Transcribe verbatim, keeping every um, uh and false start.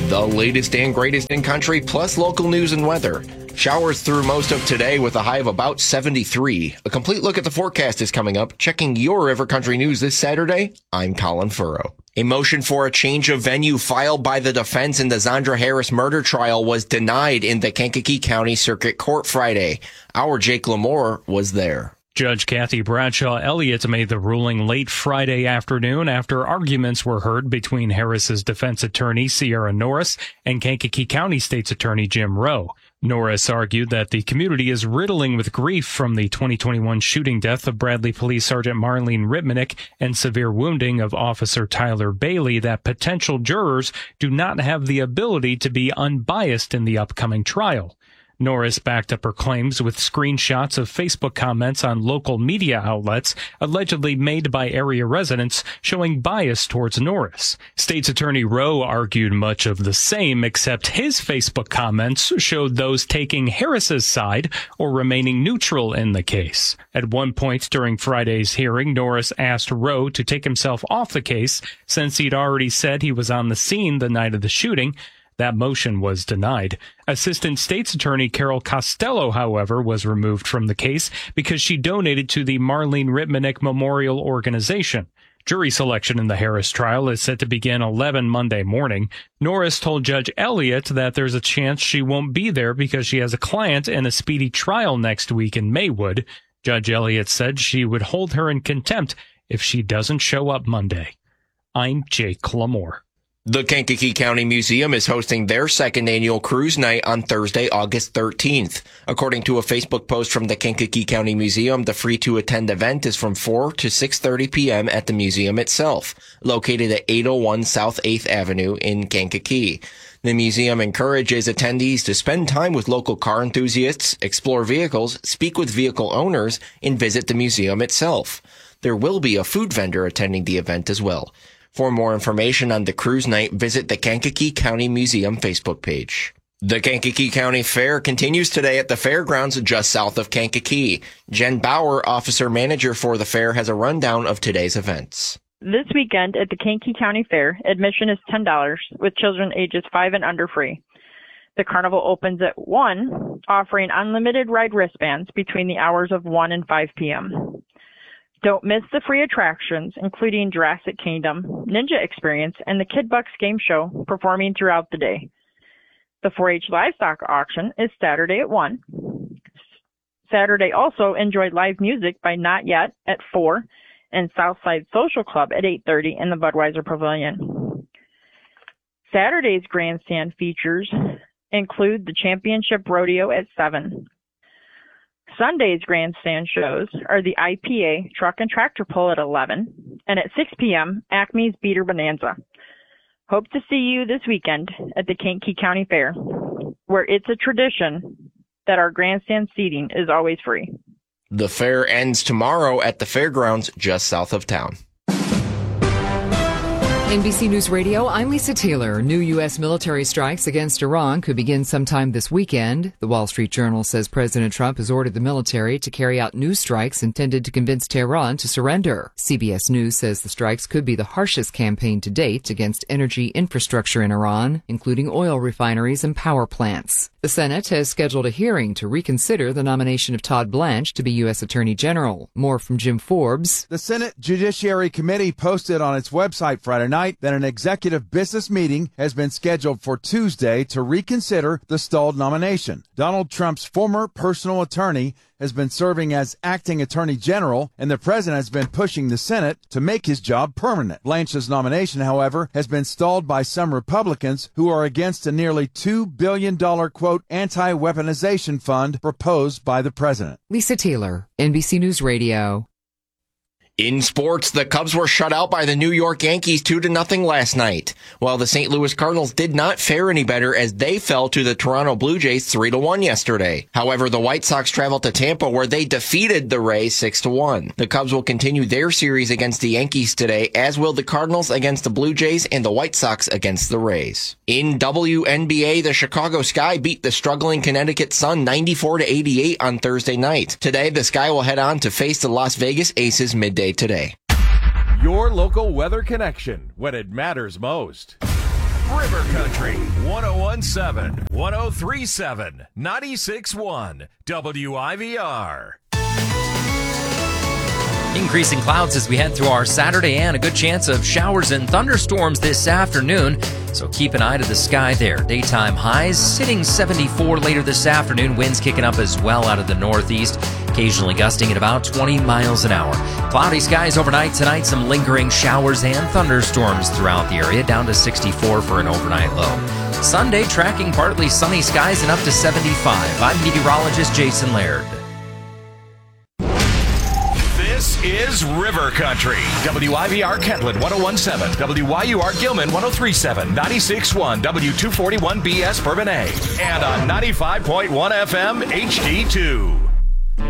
The latest and greatest in country, plus local news and weather. Showers through most of today with a high of about seventy-three. A complete look at the forecast is coming up. Checking your River Country news this Saturday, I'm Colin Furrow. A motion for a change of venue filed by the defense in the Zandra Harris murder trial was denied in the Kankakee County Circuit Court Friday. Our Jake Lamore was there. Judge Kathy Bradshaw Elliott made the ruling late Friday afternoon after arguments were heard between Harris's defense attorney Sierra Norris and Kankakee County State's Attorney Jim Rowe. Norris argued that the community is riddling with grief from the twenty twenty-one shooting death of Bradley Police Sergeant Marlene Ripmanick and severe wounding of Officer Tyler Bailey that potential jurors do not have the ability to be unbiased in the upcoming trial. Norris backed up her claims with screenshots of Facebook comments on local media outlets allegedly made by area residents showing bias towards Norris. State's Attorney Rowe argued much of the same, except his Facebook comments showed those taking Harris's side or remaining neutral in the case. At one point during Friday's hearing, Norris asked Rowe to take himself off the case since he'd already said he was on the scene the night of the shooting. That motion was denied. Assistant State's Attorney Carol Costello, however, was removed from the case because she donated to the Marlene Ripmanick Memorial Organization. Jury selection in the Harris trial is set to begin eleven Monday morning. Norris told Judge Elliott that there's a chance she won't be there because she has a client in a speedy trial next week in Maywood. Judge Elliott said she would hold her in contempt if she doesn't show up Monday. I'm Jake Lamore. The Kankakee County Museum is hosting their second annual cruise night on Thursday, August thirteenth. According to a Facebook post from the Kankakee County Museum, the free-to-attend event is from four to six thirty p.m. at the museum itself, located at eight oh one South eighth Avenue in Kankakee. The museum encourages attendees to spend time with local car enthusiasts, explore vehicles, speak with vehicle owners, and visit the museum itself. There will be a food vendor attending the event as well. For more information on the cruise night, visit the Kankakee County Museum Facebook page. The Kankakee County Fair continues today at the fairgrounds just south of Kankakee. Jen Bauer, officer manager for the fair, has a rundown of today's events. This weekend at the Kankakee County Fair, admission is ten dollars, with children ages five and under free. The carnival opens at one, offering unlimited ride wristbands between the hours of one and five p.m. Don't miss the free attractions, including Jurassic Kingdom, Ninja Experience, and the Kid Bucks game show performing throughout the day. The four H livestock auction is Saturday at one. Saturday also enjoy live music by Not Yet at four and Southside Social Club at eight thirty in the Budweiser Pavilion. Saturday's grandstand features include the Championship Rodeo at seven. Sunday's grandstand shows are the I P A Truck and Tractor Pull at eleven, and at six p.m., Acme's Beater Bonanza. Hope to see you this weekend at the Kankakee County Fair, where it's a tradition that our grandstand seating is always free. The fair ends tomorrow at the fairgrounds just south of town. N B C News Radio, I'm Lisa Taylor. New U S military strikes against Iran could begin sometime this weekend. The Wall Street Journal says President Trump has ordered the military to carry out new strikes intended to convince Tehran to surrender. C B S News says the strikes could be the harshest campaign to date against energy infrastructure in Iran, including oil refineries and power plants. The Senate has scheduled a hearing to reconsider the nomination of Todd Blanche to be U S Attorney General. More from Jim Forbes. The Senate Judiciary Committee posted on its website Friday night that an executive business meeting has been scheduled for Tuesday to reconsider the stalled nomination. Donald Trump's former personal attorney has been serving as acting attorney general, and the president has been pushing the Senate to make his job permanent. Blanche's nomination, however, has been stalled by some Republicans who are against a nearly two billion dollars, quote, anti-weaponization fund proposed by the president. Lisa Taylor, N B C News Radio. In sports, the Cubs were shut out by the New York Yankees two to nothing last night, while the Saint Louis Cardinals did not fare any better as they fell to the Toronto Blue Jays three to one yesterday. However, the White Sox traveled to Tampa where they defeated the Rays six to one. The Cubs will continue their series against the Yankees today, as will the Cardinals against the Blue Jays and the White Sox against the Rays. In W N B A, the Chicago Sky beat the struggling Connecticut Sun ninety-four to eighty-eight on Thursday night. Today, the Sky will head on to face the Las Vegas Aces midday today. Your local weather connection when it matters most. River Country, one oh one point seven, one oh three point seven, ninety-six point one, W I V R. Increasing clouds as we head through our Saturday and a good chance of showers and thunderstorms this afternoon. So keep an eye to the sky there. Daytime highs sitting seventy-four later this afternoon. Winds kicking up as well out of the northeast, occasionally gusting at about twenty miles an hour. Cloudy skies overnight tonight. Some lingering showers and thunderstorms throughout the area, down to sixty-four for an overnight low. Sunday tracking partly sunny skies and up to seventy-five. I'm meteorologist Jason Laird. This is River Country. W I V R Kentland one oh one point seven, W Y U R Gilman one oh three point seven, ninety-six point one, W two forty-one B S Bourbonnais, and on ninety-five point one F M H D two.